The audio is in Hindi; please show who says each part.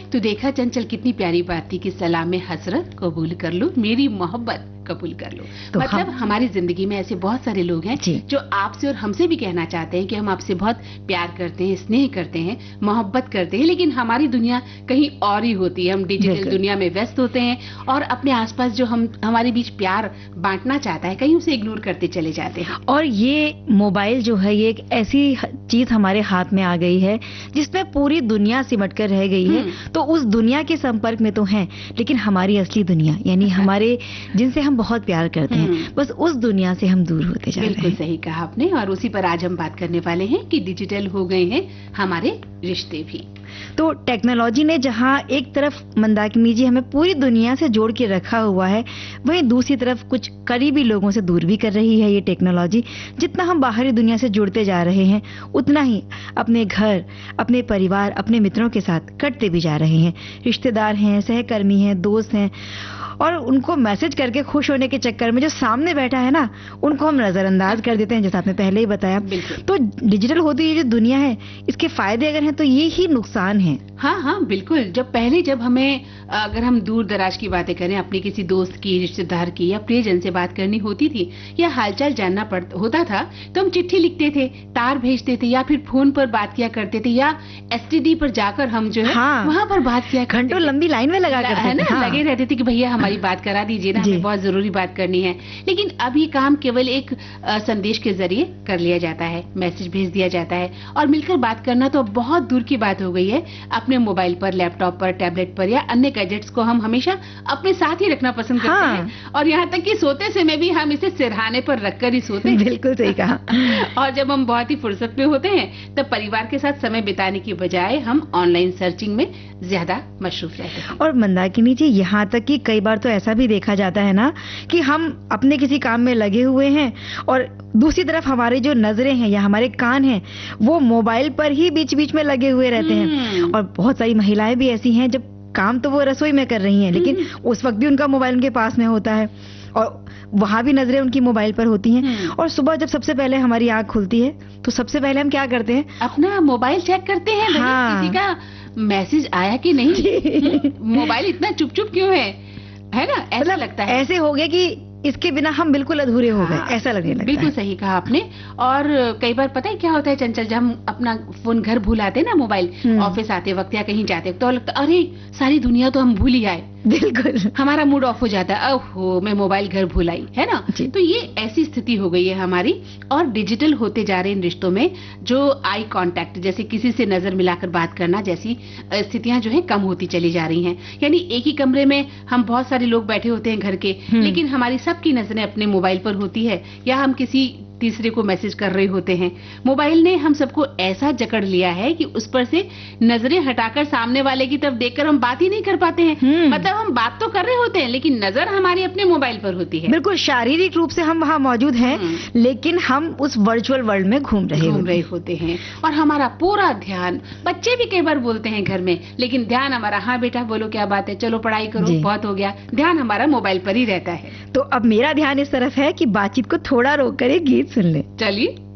Speaker 1: तो देखा चंचल, कितनी प्यारी बात थी कि सलाम हसरत कबूल कर लो, मेरी मोहब्बत कबूल कर लो।
Speaker 2: तो
Speaker 1: मतलब हमारी जिंदगी में ऐसे बहुत सारे लोग हैं जो आपसे और हमसे भी कहना चाहते हैं कि हम आपसे बहुत प्यार करते हैं, स्नेह करते हैं, मोहब्बत करते हैं, लेकिन हमारी दुनिया कहीं और ही होती है। हम डिजिटल दुनिया में व्यस्त होते हैं और अपने आसपास जो हमारे बीच प्यार बांटना चाहता है, कहीं उसे इग्नोर करते चले जाते हैं।
Speaker 2: और ये मोबाइल जो है, ये एक ऐसी चीज हमारे हाथ में आ गई है जिसमें पूरी दुनिया सिमट कर रह गई है। तो उस दुनिया के संपर्क में तो हैं, लेकिन हमारी असली दुनिया यानी हमारे जिनसे हम बहुत प्यार करते हैं, बस उस दुनिया से हम दूर होते जा रहे हैं।
Speaker 1: बिल्कुल सही कहा आपने, और उसी पर आज हम बात करने वाले हैं कि डिजिटल हो गए हैं हमारे रिश्ते भी।
Speaker 2: तो टेक्नोलॉजी ने जहां एक तरफ मंदाकिनी जी हमें पूरी दुनिया से जोड़ के रखा हुआ है, वहीं दूसरी तरफ कुछ करीबी लोगों से दूर भी कर रही है ये टेक्नोलॉजी। जितना हम बाहरी दुनिया से जुड़ते जा रहे हैं, उतना ही अपने घर, अपने परिवार, अपने मित्रों के साथ कटते भी जा रहे हैं। रिश्तेदार हैं, सहकर्मी हैं, दोस्त हैं, और उनको मैसेज करके खुश होने के चक्कर में जो सामने बैठा है ना, उनको हम नजरअंदाज कर देते हैं, जैसा आपने पहले ही बताया। तो डिजिटल होती ये जो दुनिया है, इसके फायदे अगर हैं तो ये ही नुकसान है।
Speaker 1: हाँ हाँ बिल्कुल। जब हमें, अगर हम दूर दराज की बातें करें, अपने किसी दोस्त की, रिश्तेदार की या प्रियजन से बात करनी होती थी या हालचाल जानना होता था, तो हम चिट्ठी लिखते थे, तार भेजते थे, या फिर फोन पर बात किया करते थे, या एसटीडी पर जाकर हम जो है वहां पर बात किया,
Speaker 2: घंटों लंबी लाइन में लगा करते
Speaker 1: है ना, लगे रहते थे कि भैया हमारी बात करा दीजिए ना, हमें बहुत जरूरी बात करनी है। लेकिन अब ये काम केवल एक संदेश के जरिए कर लिया जाता है, मैसेज भेज दिया जाता है, और मिलकर बात करना तो बहुत दूर की बात हो गई है। अपने मोबाइल पर, लैपटॉप पर, टैबलेट पर या अन्य गैजेट्स को हम हमेशा अपने साथ ही रखना पसंद करते हैं, और यहाँ तक कि सोते समय भी हम इसे सिरहाने पर रखकर ही सोते हैं।
Speaker 2: बिल्कुल सही कहा।
Speaker 1: और जब हम बहुत ही फुर्सत में होते हैं, तब परिवार के साथ समय बिताने की बजाय हम ऑनलाइन सर्चिंग में ज्यादा मशरूफ रहते हैं।
Speaker 2: और मंदाकिनी जी, यहाँ तक कि कई बार तो ऐसा भी देखा जाता है ना कि हम अपने किसी काम में लगे हुए हैं और दूसरी तरफ हमारी जो नजरें हैं या हमारे कान हैं, वो मोबाइल पर ही बीच बीच में लगे हुए रहते हैं। और बहुत सारी महिलाएं भी ऐसी हैं, जब काम तो वो रसोई में कर रही हैं, लेकिन उस वक्त भी उनका मोबाइल उनके पास में होता है और वहां भी नजरें उनकी मोबाइल पर होती हैं। और सुबह जब सबसे पहले हमारी आंख खुलती है, तो सबसे पहले हम क्या करते हैं?
Speaker 1: अपना मोबाइल चेक करते हैं। किसी का मैसेज आया कि नहीं, मोबाइल इतना चुप चुप क्यों है ना, ऐसा लगता है।
Speaker 2: ऐसे हो गया कि इसके बिना हम बिल्कुल अधूरे हो गए, ऐसा लगने लगता है।
Speaker 1: बिल्कुल सही कहा आपने। और कई बार पता है क्या होता है चंचल, जब हम अपना फोन घर भूल आते हैं ना, मोबाइल ऑफिस आते वक्त या कहीं जाते वक्त, तो लगता है अरे सारी दुनिया तो हम भूल ही आए।
Speaker 2: बिल्कुल,
Speaker 1: हमारा मूड ऑफ हो जाता है, ओहो मैं मोबाइल घर भूल आई, है ना। तो ये ऐसी स्थिति हो गई है हमारी। और डिजिटल होते जा रहे इन रिश्तों में जो आई कांटेक्ट, जैसे किसी से नजर मिलाकर बात करना जैसी स्थितियां जो है कम होती चली जा रही हैं। यानी एक ही कमरे में हम बहुत सारे लोग बैठे होते हैं घर के, लेकिन हमारी सबकी नजरें अपने मोबाइल पर होती है, या हम किसी तीसरे को मैसेज कर रहे होते हैं। मोबाइल ने हम सबको ऐसा जकड़ लिया है कि उस पर से नजरें हटाकर सामने वाले की तरफ देखकर हम बात ही नहीं कर पाते हैं। मतलब हम बात तो कर रहे होते हैं, लेकिन नजर हमारी अपने मोबाइल पर होती है।
Speaker 2: बिल्कुल, शारीरिक रूप से हम वहाँ मौजूद हैं, लेकिन हम उस वर्चुअल वर्ल्ड में घूम रहे
Speaker 1: होते हैं। और हमारा पूरा ध्यान, बच्चे भी कई बार बोलते हैं घर में, लेकिन ध्यान हमारा, हाँ बेटा बोलो क्या बात है, चलो पढ़ाई करो, बहुत हो गया, ध्यान हमारा मोबाइल पर ही रहता है।
Speaker 2: तो अब मेरा ध्यान इस तरफ है कि बातचीत को थोड़ा रोक कर एक गीत सुन ले।
Speaker 1: चलिए।